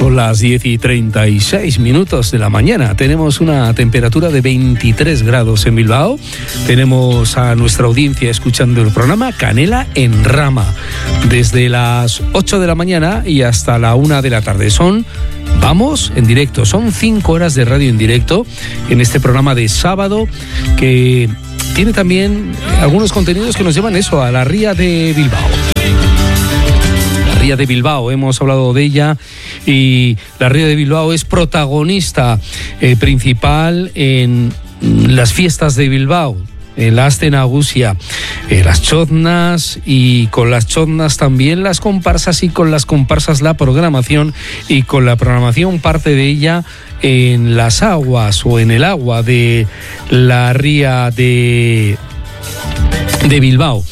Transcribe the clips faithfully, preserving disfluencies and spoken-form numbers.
Son las diez y treinta y seis minutos de la mañana. Tenemos una temperatura de veintitrés grados en Bilbao. Tenemos a nuestra audiencia escuchando el programa Canela en Rama desde las ocho de la mañana y hasta la una de la tarde. Son, vamos, en directo. Son cinco horas de radio en directo en este programa de sábado que tiene también algunos contenidos que nos llevan eso, a la Ría de Bilbao. Ría de Bilbao, hemos hablado de ella y la Ría de Bilbao es protagonista eh, principal en las fiestas de Bilbao, en la Aste Nagusia, eh, las choznas y con las choznas también las comparsas y con las comparsas la programación y con la programación parte de ella en las aguas o en el agua de la Ría de, de Bilbao.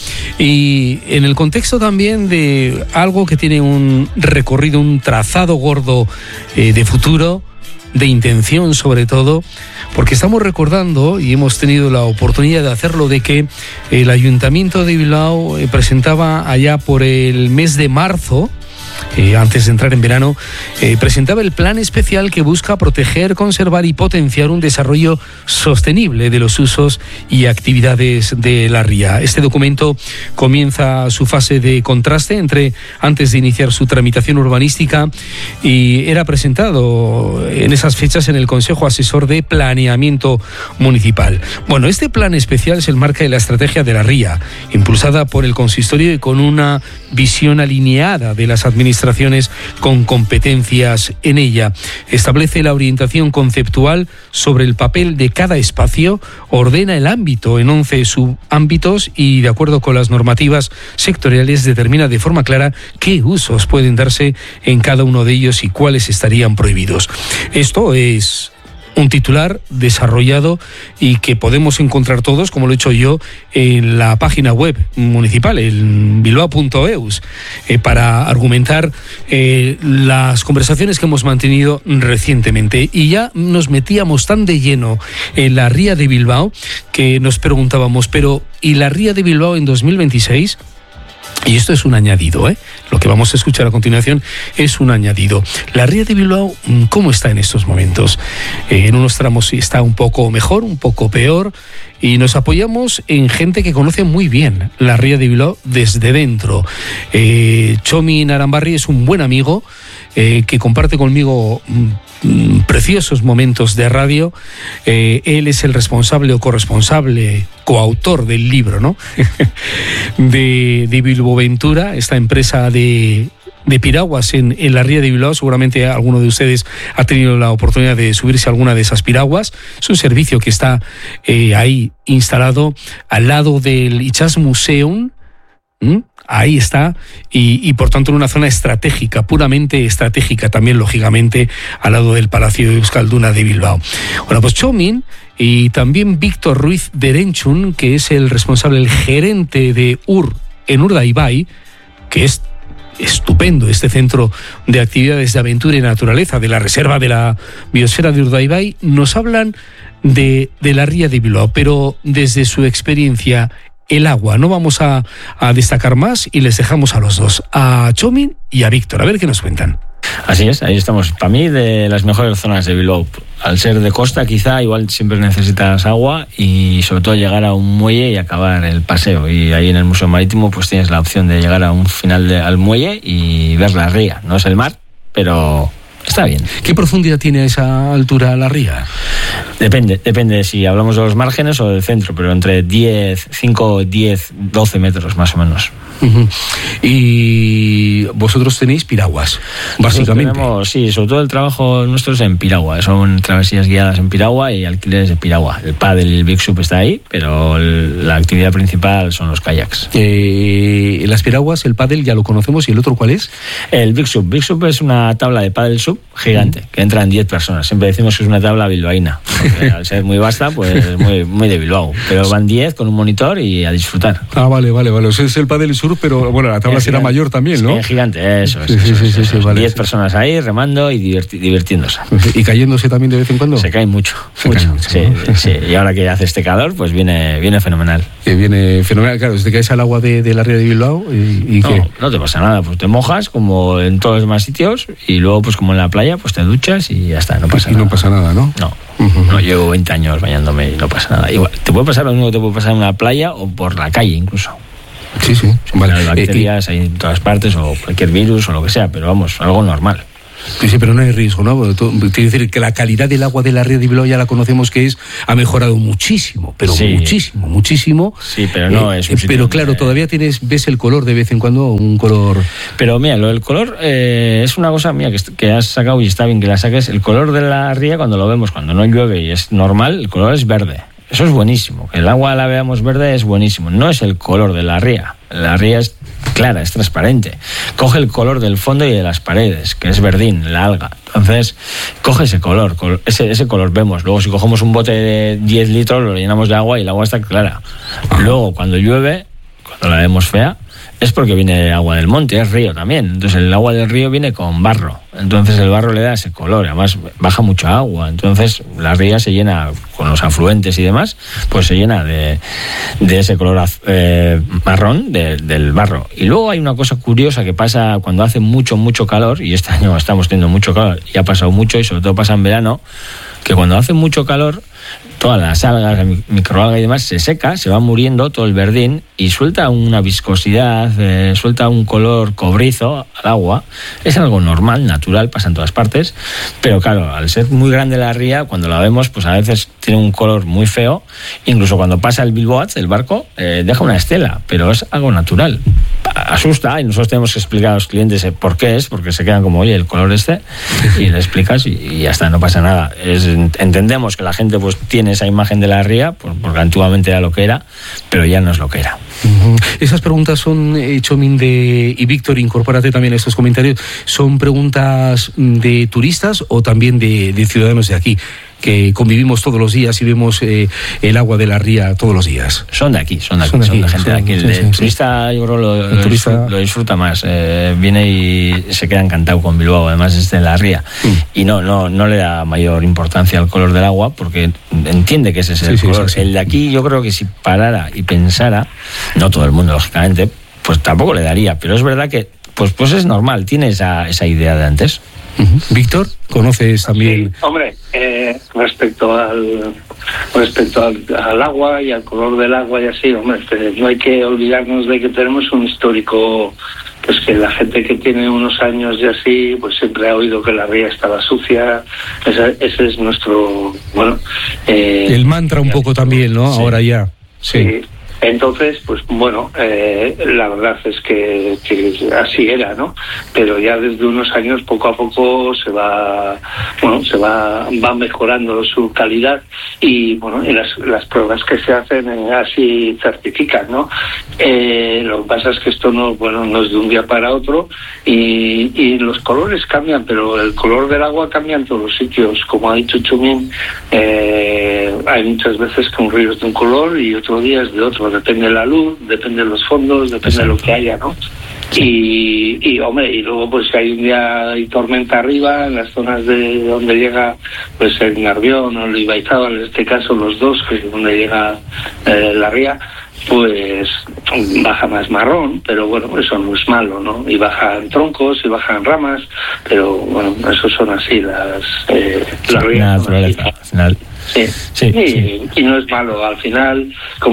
Y en el contexto también de algo que tiene un recorrido, un trazado gordo eh, de futuro, de intención sobre todo, porque estamos recordando, y hemos tenido la oportunidad de hacerlo, de que el Ayuntamiento de Bilbao eh, presentaba allá por el mes de marzo, Eh, antes de entrar en verano, eh, presentaba el plan especial que busca proteger, conservar y potenciar un desarrollo sostenible de los usos y actividades de la ría. Este documento comienza su fase de contraste entre antes de iniciar su tramitación urbanística y era presentado en esas fechas en el Consejo Asesor de Planeamiento Municipal. Bueno, este plan especial se enmarca en la estrategia de la ría, impulsada por el consistorio y con una visión alineada de las administraciones administraciones con competencias en ella. Establece la orientación conceptual sobre el papel de cada espacio, ordena el ámbito en once subámbitos y, de acuerdo con las normativas sectoriales, determina de forma clara qué usos pueden darse en cada uno de ellos y cuáles estarían prohibidos. Esto es un titular desarrollado y que podemos encontrar todos, como lo he hecho yo, en la página web municipal, en bilbao punto eus, eh, para argumentar eh, las conversaciones que hemos mantenido recientemente. Y ya nos metíamos tan de lleno en la Ría de Bilbao que nos preguntábamos, pero ¿y la Ría de Bilbao en dos mil veintiséis? Y esto es un añadido, ¿eh? Lo que vamos a escuchar a continuación es un añadido. La Ría de Bilbao, ¿cómo está en estos momentos? Eh, en unos tramos está un poco mejor, un poco peor, y nos apoyamos en gente que conoce muy bien la Ría de Bilbao desde dentro. Eh, Txomin Aranbarri es un buen amigo eh, que comparte conmigo mm, preciosos momentos de radio. Eh, él es el responsable o corresponsable, coautor del libro, ¿no? de, de Bilboventura, esta empresa de, de piraguas en, en la Ría de Bilbao. Seguramente alguno de ustedes ha tenido la oportunidad de subirse a alguna de esas piraguas. Es un servicio que está eh, ahí instalado al lado del Itxas Museum. ¿Mm? Ahí está, y, y por tanto en una zona estratégica, puramente estratégica también, lógicamente, al lado del Palacio de Euskalduna de Bilbao. Bueno, pues Txomin y también Víctor Ruiz de Erenchun, que es el responsable, el gerente de U R en Urdaibai, que es estupendo este centro de actividades de aventura y naturaleza de la Reserva de la Biosfera de Urdaibai, nos hablan de, de la Ría de Bilbao, pero desde su experiencia, el agua. No vamos a, a destacar más y les dejamos a los dos, a Txomin y a Víctor, a ver qué nos cuentan. Así es, ahí estamos. Para mí, de las mejores zonas de Bilbao. Al ser de costa, quizá, igual siempre necesitas agua y sobre todo llegar a un muelle y acabar el paseo. Y ahí en el Museo Marítimo pues tienes la opción de llegar a un final de, al muelle y ver la ría. No es el mar, pero está bien. ¿Qué profundidad tiene a esa altura la ría? Depende, depende si hablamos de los márgenes o del centro, pero entre diez, cinco, diez, doce metros más o menos. Uh-huh. Y vosotros tenéis piraguas, básicamente. Tenemos, sí, sobre todo el trabajo nuestro es en piragua. Son travesías guiadas en piragua y alquileres de piragua. El pádel y el Big Sup está ahí, pero el, la actividad principal son los kayaks. Eh, las piraguas, el pádel ya lo conocemos, ¿y el otro cuál es? El Big Sup. Big Sup es una tabla de pádel sub gigante, uh-huh, que entran diez personas. Siempre decimos que es una tabla bilbaína, porque al ser muy vasta, pues muy, muy de Bilbao. Pero van diez con un monitor y a disfrutar. Ah, vale, vale, vale. O sea, es el pádel sur surf, pero bueno, la tabla será mayor también, ¿no? Es gigante, eso. Sí, sí, sí, sí, sí, vale. Diez personas ahí remando y diverti- divirtiéndose. ¿Y cayéndose también de vez en cuando? Se cae mucho. Se mucho. cae mucho, sí, ¿no? sí. Y ahora que hace este calor, pues viene, viene fenomenal. Que viene fenomenal, claro, desde que caes al agua de, de la ría de Bilbao y, y no, que... no te pasa nada, pues te mojas como en todos los demás sitios y luego pues como en la playa pues te duchas y ya está, no pasa y nada. no pasa nada, ¿no? No, uh-huh. no, llevo veinte años bañándome y no pasa nada. Igual, te puede pasar lo mismo que te puede pasar en una playa o por la calle incluso. Sí, sí, vale. Las bacterias eh, hay en todas partes o cualquier virus o lo que sea, pero vamos, algo normal. Sí, sí, pero no hay riesgo, ¿no? Quiero decir que la calidad del agua de la ría de Bilbao ya la conocemos que es, ha mejorado muchísimo, pero sí. muchísimo, muchísimo. Sí, pero no eh, es un sitio Pero claro, donde... todavía tienes, ves el color de vez en cuando, un color... Pero mira, lo del color eh, es una cosa mía que, que has sacado y está bien que la saques. El color de la ría cuando lo vemos, cuando no llueve y es normal, el color es verde. Eso es buenísimo. Que el agua la veamos verde es buenísimo. No es el color de la ría. La ría es clara, es transparente. Coge el color del fondo y de las paredes, que es verdín, la alga. Entonces, coge ese color, ese, ese color vemos. Luego, si cogemos un bote de diez litros, lo llenamos de agua y el agua está clara. Luego, cuando llueve, cuando la vemos fea, es porque viene agua del monte, es río también. Entonces el agua del río viene con barro. Entonces el barro le da ese color. Además baja mucha agua. Entonces la ría se llena con los afluentes y demás, pues se llena de, de ese color eh, marrón de, del barro. Y luego hay una cosa curiosa que pasa cuando hace mucho, mucho calor, y este año estamos teniendo mucho calor, y ha pasado mucho, y sobre todo pasa en verano, que cuando hace mucho calor, todas las algas, la microalga y demás se seca, se va muriendo todo el verdín y suelta una viscosidad, eh, suelta un color cobrizo al agua. Es algo normal, natural, pasa en todas partes, pero claro, al ser muy grande la ría, cuando la vemos, pues a veces tiene un color muy feo. Incluso cuando pasa el Bilboat, el barco, eh, deja una estela, pero es algo natural. Asusta y nosotros tenemos que explicar a los clientes por qué es, porque se quedan como, oye, el color este, y le explicas y, y ya está, no pasa nada. Es, entendemos que la gente pues tiene esa imagen de la ría, porque antiguamente era lo que era, pero ya no es lo que era. Uh-huh. Esas preguntas son, eh, Chomín de, y Víctor, incorpórate también a estos comentarios, ¿son preguntas de turistas o también de, de ciudadanos de aquí, que convivimos todos los días y vemos eh, el agua de la ría todos los días? Son de aquí, son de aquí, son de, son aquí, de gente son, de aquí. El, sí, el sí, turista, sí. yo creo, lo, el lo, turista... disfruta, lo disfruta más. Eh, viene y se queda encantado con Bilbao, además es de la ría. Mm. Y no, no, no le da mayor importancia al color del agua, porque entiende que ese es sí, el sí, color. Sí, sí. El de aquí, yo creo que si parara y pensara, no todo el mundo, lógicamente, pues tampoco le daría. Pero es verdad que pues, pues es normal, tiene esa, esa idea de antes. Uh-huh. Víctor, ¿conoces también? Sí, hombre, eh, respecto al respecto al, al agua y al color del agua y así, hombre, no hay que olvidarnos de que tenemos un histórico, pues que la gente que tiene unos años y así, pues siempre ha oído que la ría estaba sucia. Ese, ese es nuestro, bueno... Eh, el mantra un poco también, ¿no? Sí. Ahora ya. Sí. sí. Entonces, pues bueno, eh, la verdad es que, que así era, ¿no? Pero ya desde unos años, poco a poco, se va, bueno, se va, va mejorando su calidad y, bueno, y las, las pruebas que se hacen eh, así certifican, ¿no? Eh, lo que pasa es que esto no, bueno, no es de un día para otro y, y los colores cambian, pero el color del agua cambia en todos los sitios. Como ha dicho Chomín, eh, hay muchas veces que un río es de un color y otro día es de otro. Depende de la luz, depende de los fondos, depende Exacto. de lo que haya, ¿no? Y, y, hombre, y luego pues si hay un día hay tormenta arriba, en las zonas de donde llega pues el Nervión o el Ibaizábal, en este caso los dos, que es donde llega eh, la ría, pues baja más marrón, pero bueno, eso no es malo, ¿no? Y bajan troncos y bajan ramas, pero bueno, eso son así las eh, las rías. Naturaleza, al final. Sí, sí, sí. Y, y no es malo, al final, como